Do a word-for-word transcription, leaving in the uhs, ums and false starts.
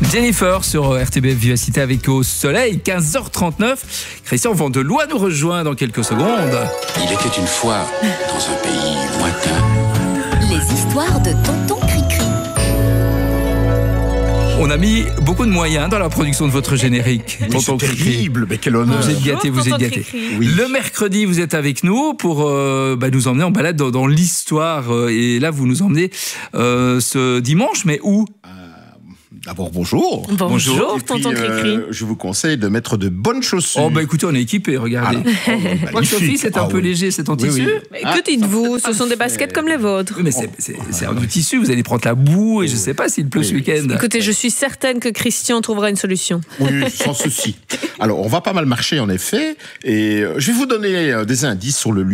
Jennifer sur R T B F Vivacité avec Au Soleil, quinze heures trente-neuf. Christian Vandelois nous rejoint dans quelques secondes. Il était une fois dans un pays lointain. Les histoires de Tonton Cricri. On a mis beaucoup de moyens dans la production de votre générique. Oui, c'est terrible, mais quel honneur. Vous êtes gâtés, vous êtes gâtés. Oui. Le mercredi, vous êtes avec nous pour euh, bah, nous emmener en balade dans, dans l'histoire. Et là, vous nous emmenez euh, ce dimanche, mais où ? D'abord, bonjour. Bonjour, Et puis, tonton Cricri. Euh, je vous conseille de mettre de bonnes chaussures. Oh, bah écoutez, on est équipés, regardez. Ah, oh, Moi, Sophie, c'est un ah, peu oui. léger, c'est en Oui, tissu. oui. Mais que dites-vous ? Ce sont des baskets comme les vôtres. Oui, mais c'est, c'est, c'est un du tissu, vous allez prendre la boue et je sais pas s'il pleut Oui, ce oui. week-end. Écoutez, je suis certaine que Christian trouvera une solution. Oui, sans souci. Alors, on va pas mal marcher, en effet. Et euh, je vais vous donner euh, des indices sur le lieu